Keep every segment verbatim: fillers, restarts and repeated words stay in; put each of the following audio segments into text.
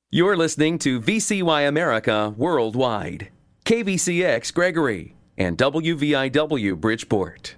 You're listening to V C Y America Worldwide, K V C X Gregory, and W V I W Bridgeport.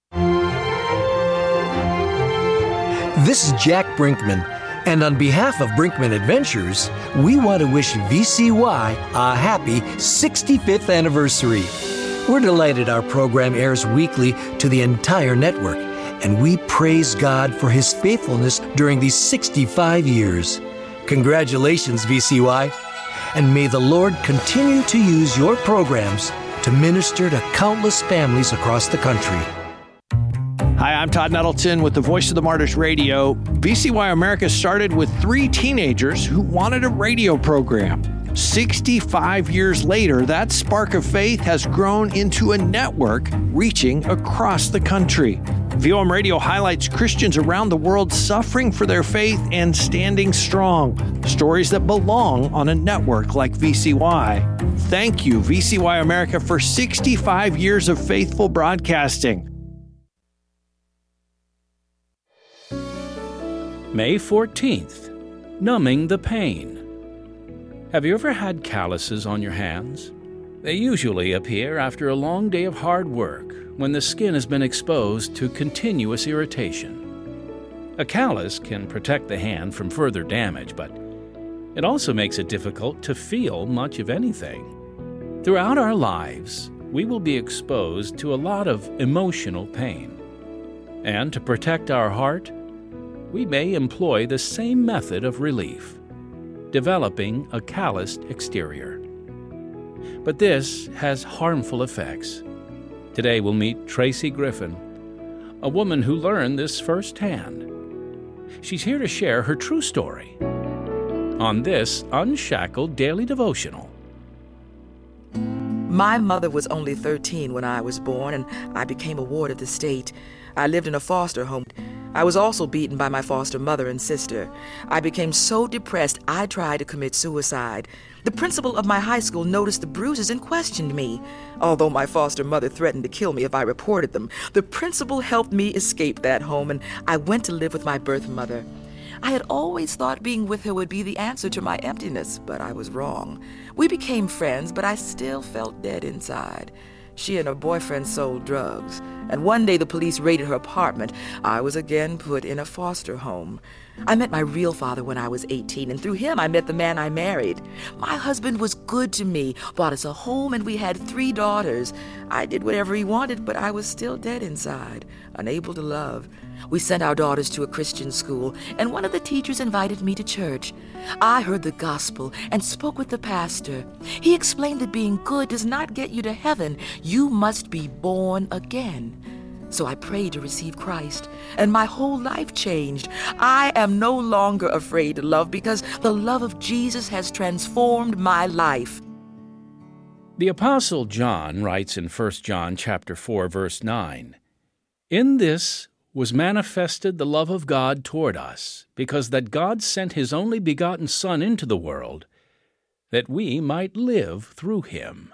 This is Jack Brinkman, and on behalf of Brinkman Adventures, we want to wish V C Y a happy sixty-fifth anniversary. We're delighted our program airs weekly to the entire network, and we praise God for His faithfulness during these sixty-five years. Congratulations, V C Y, and may the Lord continue to use your programs to minister to countless families across the country. Hi, I'm Todd Nettleton with the Voice of the Martyrs Radio. V C Y America started with three teenagers who wanted a radio program. sixty-five years later, that spark of faith has grown into a network reaching across the country. V O M Radio highlights Christians around the world suffering for their faith and standing strong. Stories that belong on a network like V C Y. Thank you, V C Y America, for sixty-five years of faithful broadcasting. May fourteenth, numbing the pain. Have you ever had calluses on your hands? They usually appear after a long day of hard work when the skin has been exposed to continuous irritation. A callus can protect the hand from further damage, but it also makes it difficult to feel much of anything. Throughout our lives, we will be exposed to a lot of emotional pain. And to protect our heart, we may employ the same method of relief, developing a calloused exterior. But this has harmful effects. Today we'll meet Tracy Griffin, a woman who learned this firsthand. She's here to share her true story on this Unshackled Daily Devotional. My mother was only thirteen when I was born, and I became a ward of the state. I lived in a foster home. I was also beaten by my foster mother and sister. I became so depressed, I tried to commit suicide. The principal of my high school noticed the bruises and questioned me. Although my foster mother threatened to kill me if I reported them, the principal helped me escape that home, and I went to live with my birth mother. I had always thought being with her would be the answer to my emptiness, but I was wrong. We became friends, but I still felt dead inside. She and her boyfriend sold drugs, and one day the police raided her apartment. I was again put in a foster home. I met my real father when I was eighteen, and through him I met the man I married. My husband was good to me, bought us a home, and we had three daughters. I did whatever he wanted, but I was still dead inside, unable to love. We sent our daughters to a Christian school, and one of the teachers invited me to church. I heard the gospel and spoke with the pastor. He explained that being good does not get you to heaven. You must be born again. So I prayed to receive Christ, and my whole life changed. I am no longer afraid to love because the love of Jesus has transformed my life. The Apostle John writes in First John chapter four, verse nine, "In this was manifested the love of God toward us, because that God sent His only begotten Son into the world, that we might live through Him."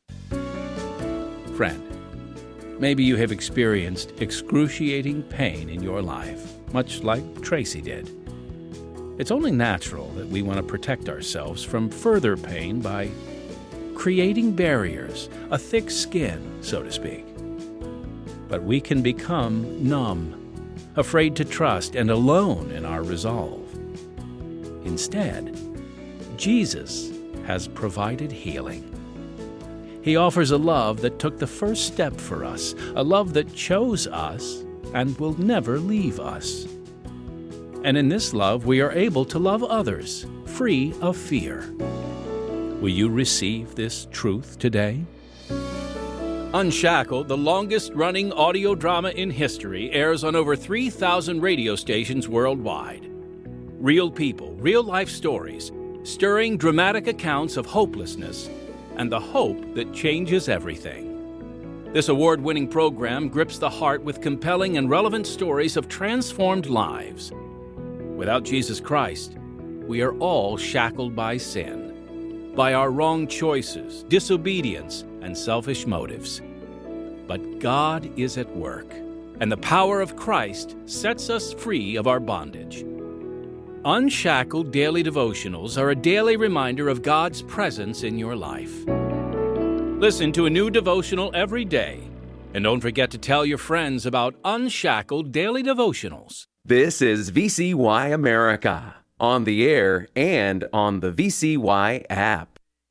Friend, maybe you have experienced excruciating pain in your life, much like Tracy did. It's only natural that we want to protect ourselves from further pain by creating barriers, a thick skin, so to speak. But we can become numb, afraid to trust, and alone in our resolve. Instead, Jesus has provided healing. He offers a love that took the first step for us, a love that chose us and will never leave us. And in this love, we are able to love others, free of fear. Will you receive this truth today? Unshackled, the longest-running audio drama in history, airs on over three thousand radio stations worldwide. Real people, real-life stories, stirring dramatic accounts of hopelessness, and the hope that changes everything. This award-winning program grips the heart with compelling and relevant stories of transformed lives. Without Jesus Christ, we are all shackled by sin, by our wrong choices, disobedience, and selfish motives. But God is at work, and the power of Christ sets us free of our bondage. Unshackled Daily Devotionals are a daily reminder of God's presence in your life. Listen to a new devotional every day. And don't forget to tell your friends about Unshackled Daily Devotionals. This is V C Y America, on the air and on the V C Y app.